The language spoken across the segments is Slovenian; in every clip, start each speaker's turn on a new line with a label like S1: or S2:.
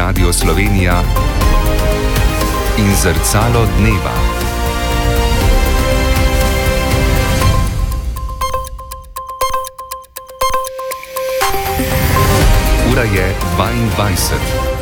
S1: Radio Slovenija in Zrcalo dneva. Ura je 22.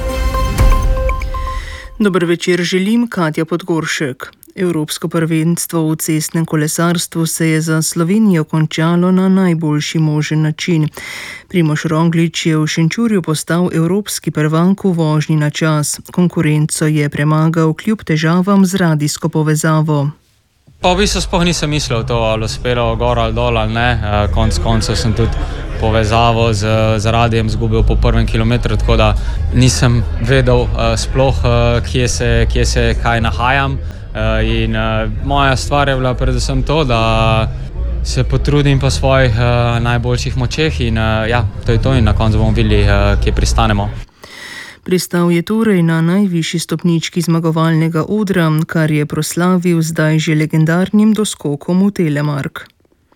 S2: Dober večer želim, Katja Podgoršek. Evropsko prvenstvo v cestnem kolesarstvu se je za Slovenijo končalo na najboljši možen način. Primož Roglič je v Šenčurju postal evropski prvak v vožnji na čas. Konkurenco je premagal kljub težavam z radijsko povezavo.
S3: Pa v bistvu sploh nisem mislil to, ali uspelo gor ali dol ali ne. Konec koncev sem tudi povezavo z radijem zgubil po prvem kilometru, tako da nisem vedel sploh, kje se kaj nahajam. In moja stvar je bila predvsem to, da se potrudim po svojih najboljših močeh in to je to in na koncu bomo videli, kje pristanemo.
S2: Pristal je torej na najvišji stopnički zmagovalnega odra, kar je proslavil zdaj že legendarnim doskokom v Telemark.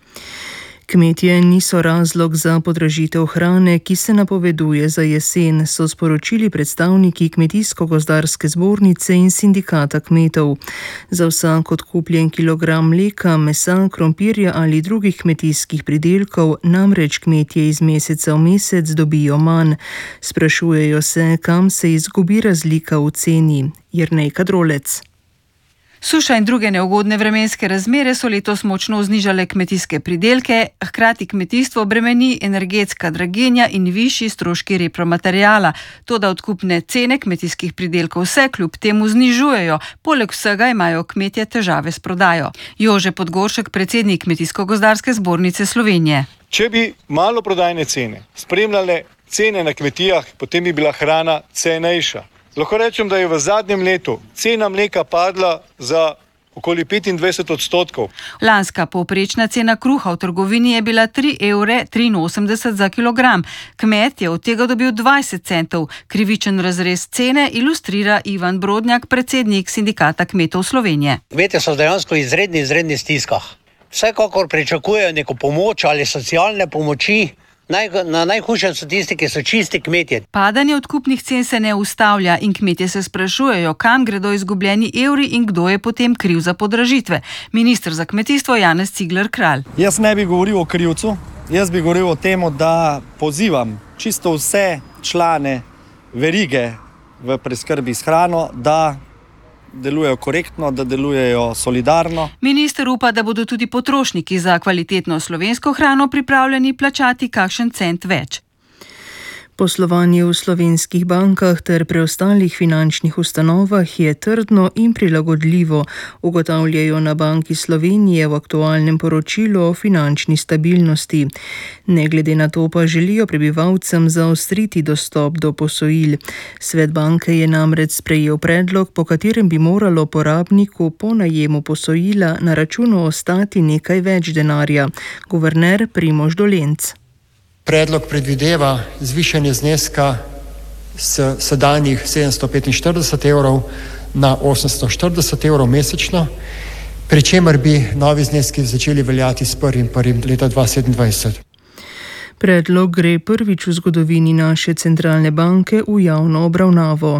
S2: Kmetje niso razlog za podražitev hrane, ki se napoveduje za jesen, so sporočili predstavniki Kmetijsko-gozdarske zbornice in sindikata kmetov. Za vsak odkupljen kilogram mleka, mesa, krompirja ali drugih kmetijskih pridelkov namreč kmetje iz meseca v mesec dobijo manj. Sprašujejo se, kam se izgubi razlika v ceni. Jernej Kadrolec.
S4: Suša in druge neugodne vremenske razmere so letos močno znižale kmetijske pridelke, hkrati kmetijstvo bremeni energetska draginja in višji stroški repromateriala. Toda odkupne cene kmetijskih pridelkov se kljub temu znižujejo, poleg vsega imajo kmetje težave s prodajo. Jože Podgoršek, predsednik Kmetijsko-gozdarske zbornice Slovenije.
S5: Če bi maloprodajne cene spremljale cene na kmetijah, potem bi bila hrana cenejša. Lahko rečem, da je v zadnjem letu cena mleka padla za okoli 25%.
S4: Lanska povprečna cena kruha v trgovini je bila 3,83 € za kilogram. Kmet je od tega dobil 20 centov. Krivičen razrez cene ilustrira Ivan Brodnjak, predsednik sindikata kmetov Slovenije.
S6: Kmetje so dejansko izredni stiskah. Vsekakor pričakujejo neko pomoč ali socialne pomoči. Na najhujšem so tisti, ki so čisti kmetje.
S4: Padanje odkupnih cen se ne ustavlja in kmetje se sprašujejo, kam gredo izgubljeni evri in kdo je potem kriv za podražitve. Minister za kmetijstvo Janez Cigler Kralj.
S7: Jaz ne bi govoril o krivcu, jaz bi govoril o tem, da pozivam čisto vse člane verige v preskrbi s hrano, da delujejo korektno, da delujejo solidarno.
S4: Minister upa, da bodo tudi potrošniki za kvalitetno slovensko hrano pripravljeni plačati kakšen cent več. Poslovanje v slovenskih bankah ter preostalih finančnih ustanovah je trdno in prilagodljivo, ugotavljajo na Banki Slovenije v aktualnem poročilu o finančni stabilnosti. Ne glede na to pa želijo prebivalcem zaostriti dostop do posojil. Svet banke je namreč sprejel predlog, po katerem bi moralo porabniku po najemu posojila na računu ostati nekaj več denarja. Guverner Primož Dolenc.
S8: Predlog predvideva zvišanje zneska s sedanjih 745 € na 840 € mesečno, pri čemer bi novi zneski začeli veljati s 1.1. leta 2027.
S2: Predlog gre prvič v zgodovini naše centralne banke v javno obravnavo.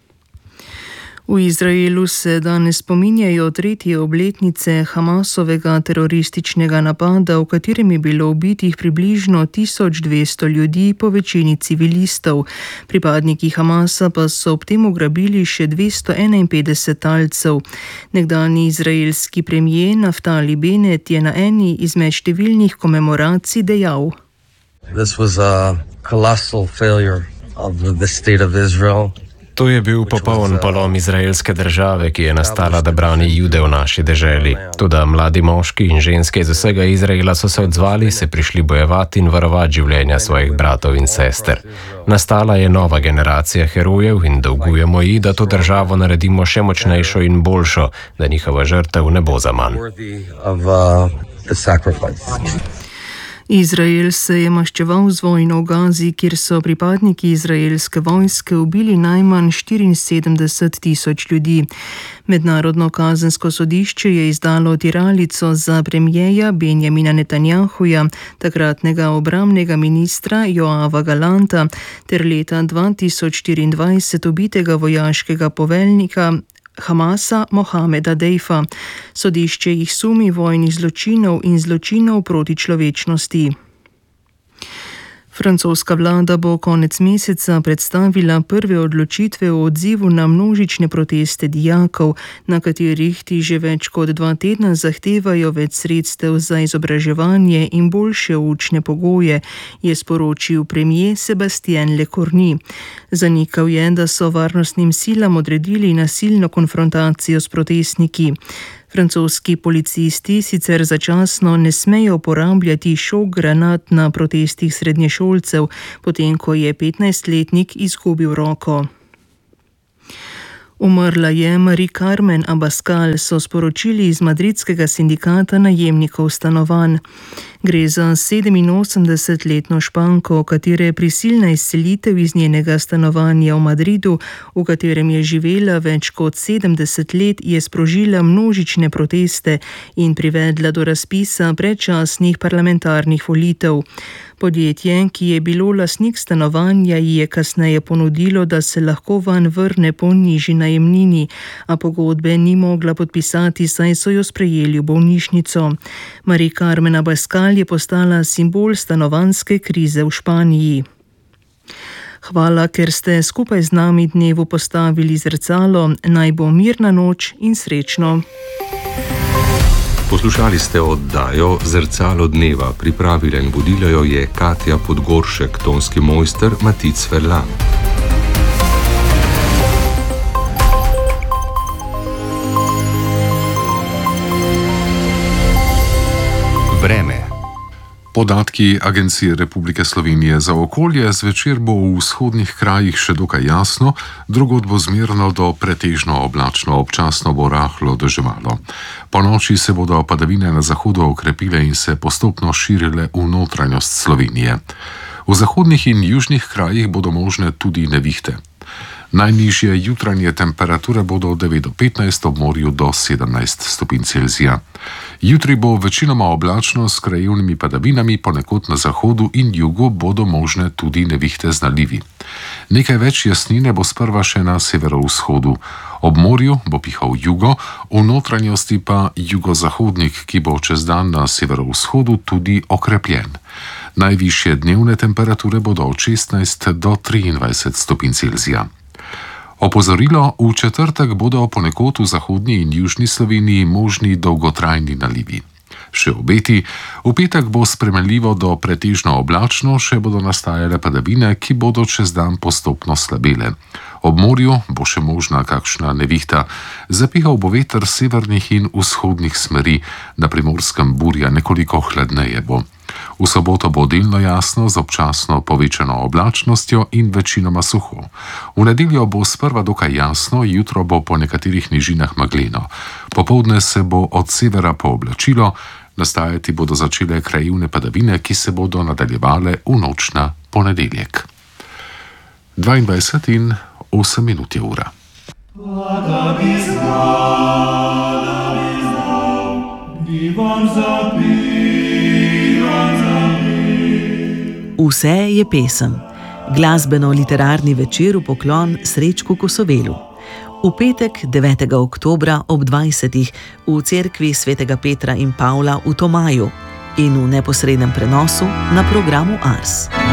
S2: V Izraelu se danes spominjajo 3. obletnice Hamasovega terorističnega napada, v katerem je bilo ubitih približno 1200 ljudi, po večini civilistov. Pripadniki Hamasa pa so ob tem ugrabili še 251 talcev. Nekdanji izraelski premier Naftali Bennett je na eni izmed številnih komemoracij dejal:
S9: This was a colossal failure of the state of Israel.
S10: To je bil popoln polom izraelske države, ki je nastala, da brani Jude v naši deželi. Toda mladi moški in ženske iz vsega Izraela so se odzvali, se prišli bojevati in varovati življenja svojih bratov in sester. Nastala je nova generacija herojev in dolgujemo ji, da to državo naredimo še močnejšo in boljšo, da njihova žrtev ne bo zaman.
S2: Izrael se je maščeval z vojno v Gazi, kjer so pripadniki izraelske vojske ubili najmanj 74,000 ljudi. Mednarodno kazensko sodišče je izdalo tiralico za premierja Benjamina Netanjahuja, takratnega obrambnega ministra Joava Galanta ter leta 2024 ubitega vojaškega poveljnika Hamasa Mohameda Dejfa. Sodišče jih sumi vojnih zločinov in zločinov proti človečnosti. Francoska vlada bo konec meseca predstavila prve odločitve o odzivu na množične proteste dijakov, na katerih ti že več kot 2 tedna zahtevajo več sredstev za izobraževanje in boljše učne pogoje, je sporočil premier Sébastien Lecornu. Zanikal je, da so varnostnim silam odredili nasilno konfrontacijo s protestniki. Francoski policisti sicer začasno ne smejo uporabljati šok granat na protestih srednješolcev, potem ko je 15-letnik izgubil roko. Umrla je Marie-Carmen Abascal, so sporočili iz madridskega sindikata najemnikov stanovanj. Gre za 87-letno Španko, katere prisilna izselitev iz njenega stanovanja v Madridu, v katerem je živela več kot 70 let, je sprožila množične proteste in privedla do razpisa predčasnih parlamentarnih volitev. Podjetje, ki je bilo lastnik stanovanja, ji je kasneje ponudilo, da se lahko vanj vrne po nižji najemnini, a pogodbe ni mogla podpisati, saj so jo sprejeli v bolnišnico. Marie-Carmen Abascal je postala simbol stanovanjske krize v Španiji. Hvala, ker ste skupaj z nami dnevu postavili zrcalo. Naj bo mirna noč in srečno.
S1: Poslušali ste oddajo Zrcalo dneva. Pripravila in vodila jo je Katja Podgoršek, tonski mojster Matic Ferlan. Vreme.
S11: Podatki Agencije Republike Slovenije za okolje: zvečer bo v vzhodnih krajih še dokaj jasno, drugod bo zmerno do pretežno oblačno, občasno bo rahlo deževalo. Ponoči se bodo padavine na zahodu okrepile in se postopno širile v notranjost Slovenije. V zahodnih in južnih krajih bodo možne tudi nevihte. Najnižje jutranje temperature bodo od 9 do 15, ob morju do 17 stopinj Celzija. Jutri bo večinoma oblačno s krajevnimi padavinami, ponekod na zahodu in jugu bodo možne tudi nevihte z nalivi. Nekaj več jasnine bo sprva še na severovzhodu. Ob morju bo pihal jugo, v notranjosti pa jugozahodnik, ki bo čez dan na severovzhodu tudi okrepljen. Najvišje dnevne temperature bodo od 16 do 23 stopinj Celzija. Opozorilo: v četrtek bodo ponekod v zahodni in južni Sloveniji možni dolgotrajni nalivi. Še obeti: v petek bo spremenljivo do pretežno oblačno, še bodo nastajale padavine, ki bodo čez dan postopno slabele. Ob morju bo še možna kakšna nevihta. Zapihal bo veter severnih in vzhodnih smeri, na Primorskem burja, nekoliko hladneje bo. V soboto bo delno jasno z občasno povečano oblačnostjo in večinoma suho. V nedeljo bo sprva dokaj jasno, jutro bo po nekaterih nižinah megleno. Popoldne se bo od severa pooblačilo, nastajati bodo začele krajevne padavine, ki se bodo nadaljevale v noč na ponedeljek. 22 in 8 minut je ura.
S12: Vse je pesem. Glasbeno-literarni večer v poklon Srečku Kosovelu. V petek 9. oktobra ob 20. v cerkvi svetega Petra in Pavla v Tomaju in v neposrednem prenosu na programu Ars.